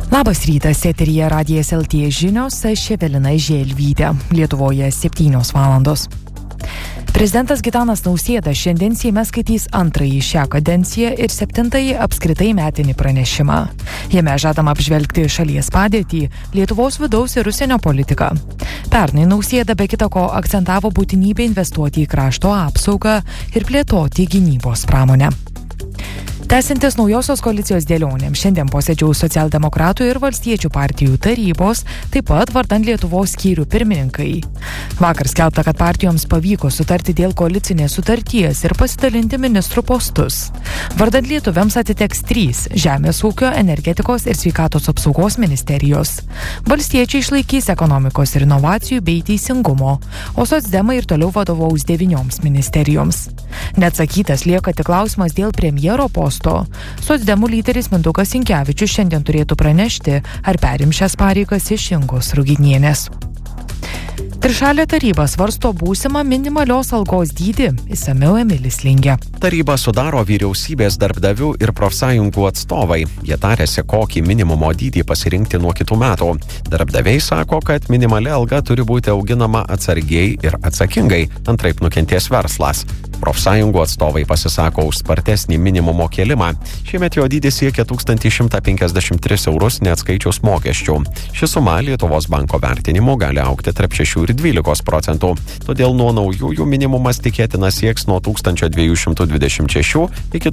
Labas rytas, eteryje Radijas LT žinios, aš Evelina Želvytė. Lietuvoje 7 valandos. Prezidentas Gitanas Nausėda šiandien Seime skaitys antrąjį šią kadenciją ir 7-ąjį apskritai metinį pranešimą. Jame žadama apžvelgti šalies padėtį, Lietuvos vidaus ir užsienio politiką. Pernai Nausėda be kita ko akcentavo būtinybę investuoti į krašto apsaugą ir plėtoti gynybos pramonę. Tęsiantis naujosios koalicijos dėlionėms, šiandien posėdžiaus socialdemokratų ir valstiečių partijų tarybos, taip pat vardan Lietuvos skyrių pirmininkai. Vakar skelbta, kad partijoms pavyko sutarti dėl koalicinės sutarties ir pasidalinti ministrų postus. Vardan lietuviams atiteks 3 žemės ūkio, energetikos ir sveikatos apsaugos ministerijos. Valstiečiai išlaikys ekonomikos ir inovacijų bei teisingumo, o socdemai ir toliau vadovaus 9 ministerijoms. Neatsakytas lieka tik klausimas dėl premjero posto. Socdemų lyderis Mindaugas Sinkevičius šiandien turėtų pranešti, ar perims šias pareigas iš Ingos Ruginienės. Trišalė taryba svarsto būsimą minimalios algos dydį, išsamiau Emilis Lingė. Taryba sudaro vyriausybės, darbdavių ir profsąjungų atstovai. Jie tarėsi, kokį minimumo dydį pasirinkti nuo kitų metų. Darbdaviai sako, kad minimali alga turi būti auginama atsargiai ir atsakingai, antraip nukentės verslas. Profsąjungų atstovai pasisako už spartesnį minimumo kėlimą. Šiemet jo dydis siekia 1153 eurus neatskaičius mokesčių. Ši suma Lietuvos banko vertinimu gali augti tarp 6 ir 12%. Todėl nuo naujųjų minimumas tikėtina sieks nuo 1226 iki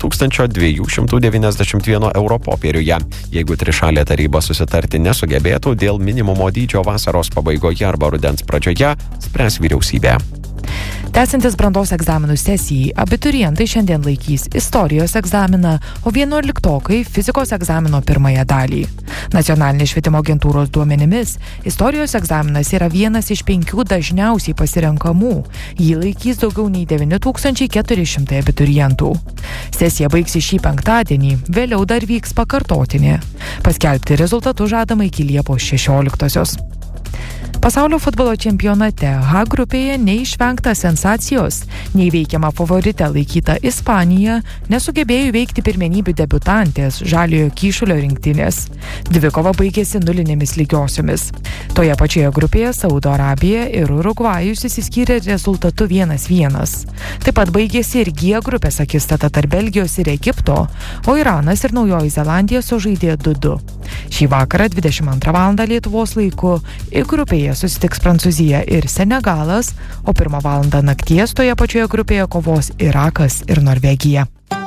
1291 euro popieriuje. Jeigu trišalė taryba susitarti nesugebėtų, dėl minimumo dydžio vasaros pabaigoje arba rudens pradžioje spręs vyriausybė. Tęsiantis brandos egzaminų sesijai, abiturientai šiandien laikys istorijos egzaminą, o 11-okai fizikos egzamino pirmąją dalį. Nacionalinės švietimo agentūros duomenimis, istorijos egzaminas yra vienas iš 5 dažniausiai pasirenkamų. Jį laikys daugiau nei 9400 abiturientų. Sesija baigsis šį penktadienį, vėliau dar vyks pakartotinė. Paskelbti rezultatus žadama iki Liepos 16-osios. Pasaulio futbolo čempionate H grupėje neišvengta sensacijos. Neįveikiama favorite laikyta Ispanija nesugebėjo įveikti pirmenybių debiutantės Žaliojo Kyšulio rinktinės. Dvikova baigėsi 0 lygiosiomis. Toje pačioje grupėje Saudo Arabija ir Urugvajus išsiskyrė rezultatu 1-1. Taip pat baigėsi ir G grupės akistata tarp Belgijos ir Egipto, o Iranas ir Naujoji Zelandija sužaidė 2-2. Šį vakarą 22 val. Lietuvos laiku į grupėje susitiks Prancūzija ir Senegalas, o 1 val. Nakties toje pačioje grupėje kovos Irakas ir Norvegija.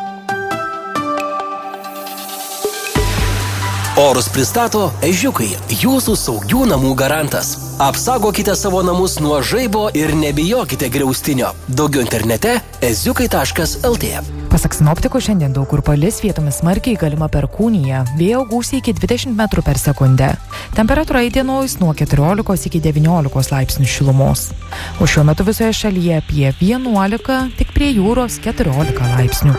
Orus pristato Ežiukai, jūsų saugių namų garantas. Apsaugokite savo namus nuo žaibo ir nebijokite griaustinio. Daugiau internete eziukai.lt. Pasak sinoptikų, šiandien daug kur palis, vietomis smarkiai galima perkūnija, vėjo gūsiai iki 20 metrų per sekundę. Temperatūra įdienojus nuo 14 iki 19 laipsnių šilumos. O šiuo metu visoje šalyje apie 11, tik prie jūros 14 laipsnių.